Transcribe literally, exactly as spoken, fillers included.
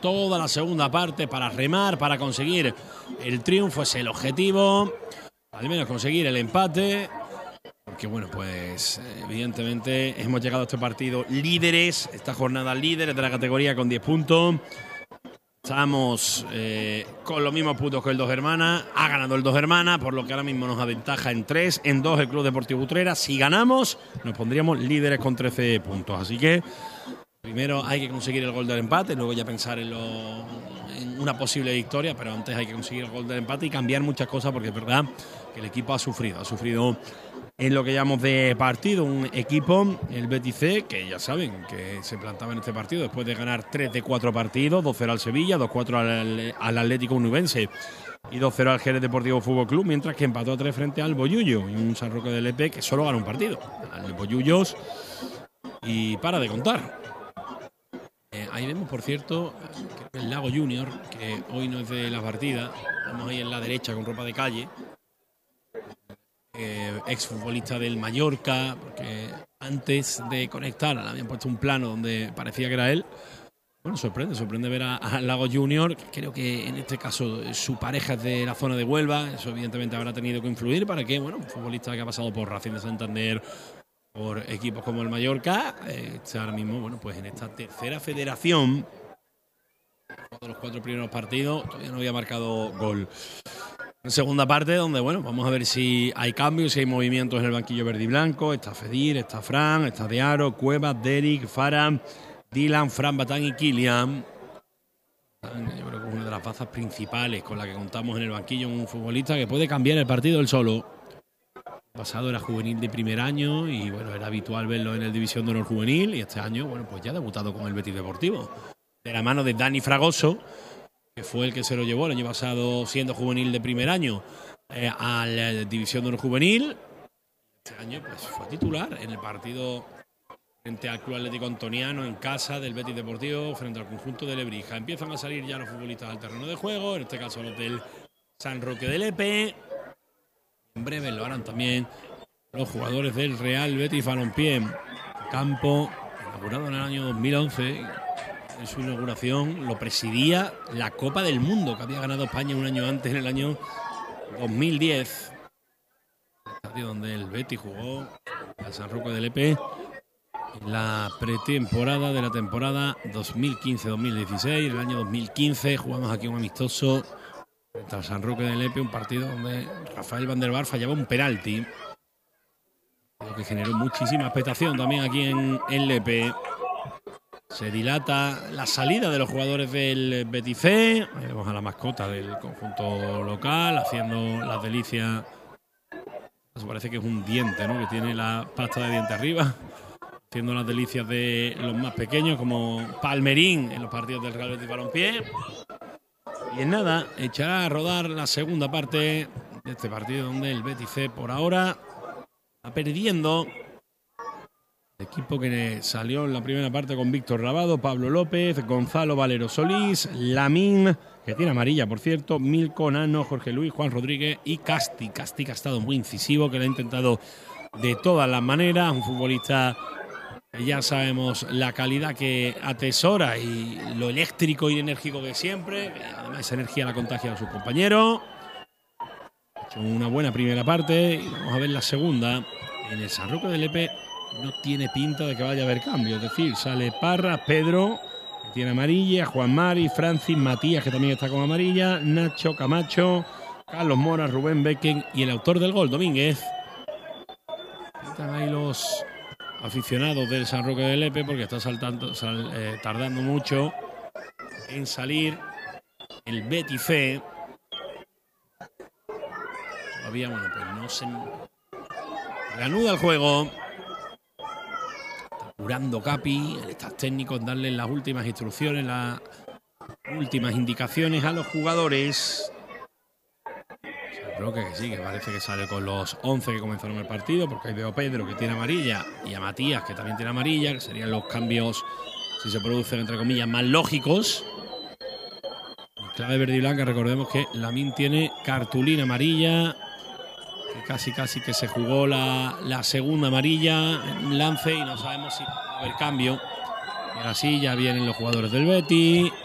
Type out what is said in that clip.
toda la segunda parte para remar, para conseguir el triunfo, es el objetivo, al menos conseguir el empate. Porque bueno, pues evidentemente hemos llegado a este partido líderes, esta jornada líderes de la categoría con diez puntos. Estamos eh, con los mismos puntos que el Dos Hermanas. Ha ganado el Dos Hermanas, por lo que ahora mismo nos aventaja en tres, en dos el Club Deportivo Utrera. Si ganamos, nos pondríamos líderes con trece puntos. Así que primero hay que conseguir el gol del empate, luego ya pensar en, lo, en una posible victoria, pero antes hay que conseguir el gol del empate y cambiar muchas cosas, porque es verdad que el equipo ha sufrido, ha sufrido en lo que llamamos de partido, un equipo, el Betis C, que ya saben que se plantaba en este partido después de ganar tres de cuatro partidos, dos cero al Sevilla, dos cuatro al, al Atlético Nubense y dos cero al Jerez Deportivo Fútbol Club, mientras que empató a tres frente al Bollullo, y un San Roque del E P que solo ganó un partido, al Bollullos, y para de contar. Eh, ahí vemos, por cierto, el Lago Junior, que hoy no es de la partida, estamos ahí en la derecha con ropa de calle. Eh, exfutbolista del Mallorca, porque antes de conectar le habían puesto un plano donde parecía que era él. Bueno, sorprende, sorprende ver a, a Lago Junior. Creo que en este caso su pareja es de la zona de Huelva, eso evidentemente habrá tenido que influir para que, bueno, un futbolista que ha pasado por Racing de Santander, por equipos como el Mallorca, eh, está ahora mismo, bueno, pues en esta tercera federación, de los cuatro primeros partidos, todavía no había marcado gol. En segunda parte, donde, bueno, vamos a ver si hay cambios, si hay movimientos en el banquillo verde y blanco. Está Fedir, está Fran, está Dearo, Cuevas, Derek, Farah, Dylan, Fran, Batán y Kilian. Yo creo que es una de las bazas principales con la que contamos en el banquillo, un futbolista que puede cambiar el partido él solo. El pasado era juvenil de primer año y, bueno, era habitual verlo en el División de Honor Juvenil, y este año, bueno, pues ya ha debutado con el Betis Deportivo. De la mano de Dani Fragoso, que fue el que se lo llevó el año pasado siendo juvenil de primer año eh, a la División de Honor Juvenil. Este año pues fue titular en el partido frente al Club Atlético Antoniano en casa del Betis Deportivo frente al conjunto de Lebrija. Empiezan a salir ya los futbolistas al terreno de juego, en este caso los del San Roque del E P. En breve lo harán también los jugadores del Real Betis Balompié. Campo inaugurado en el año dos mil once. En su inauguración lo presidía la Copa del Mundo que había ganado España un año antes, en el año dos mil diez. Estadio donde el Betis jugó al San Roque del E P en la pretemporada de la temporada dos mil quince dos mil dieciséis. En el año dos mil quince jugamos aquí un amistoso frente al San Roque del E P, un partido donde Rafael Van der Bar fallaba un penalti, lo que generó muchísima expectación también aquí en el E P. Se dilata la salida de los jugadores del Betis C. Ahí vemos a la mascota del conjunto local haciendo las delicias. Eso parece que es un diente, ¿no?, que tiene la pasta de diente arriba, haciendo las delicias de los más pequeños, como Palmerín en los partidos del Real Betis Balompié. Y en nada, echará a rodar la segunda parte de este partido, donde el Betis C por ahora está perdiendo. El equipo que salió en la primera parte con Víctor Rabado, Pablo López, Gonzalo Valero Solís, Lamín, que tiene amarilla, por cierto, Milko, Nano, Jorge Luis, Juan Rodríguez y Casti. Casti, que ha estado muy incisivo, que lo ha intentado de todas las maneras. Un futbolista que ya sabemos la calidad que atesora y lo eléctrico y enérgico que siempre. Además, esa energía la contagia a sus compañeros. Ha hecho una buena primera parte y vamos a ver la segunda. En el San Roque del E P no tiene pinta de que vaya a haber cambio. Es decir, sale Parra, Pedro, que tiene amarilla, Juan Mari, Francis, Matías, que también está con amarilla, Nacho, Camacho, Carlos Mora, Rubén Becken y el autor del gol, Domínguez. Están ahí los aficionados del San Roque del E P porque está saltando, sal, eh, tardando mucho en salir el Betis C. Todavía, bueno, pues no se reanuda el juego. Curando Capi, el staff técnico, en darle las últimas instrucciones, las últimas indicaciones a los jugadores. Creo que sí, que parece que sale con los once que comenzaron el partido, porque ahí veo a Pedro, que tiene amarilla, y a Matías, que también tiene amarilla, que serían los cambios, si se producen, entre comillas, más lógicos. En clave verde y blanca, recordemos que Lamín tiene cartulina amarilla, que casi casi que se jugó la, la segunda amarilla en un lance y no sabemos si va a haber cambio. Y ahora sí, ya vienen los jugadores del Betis.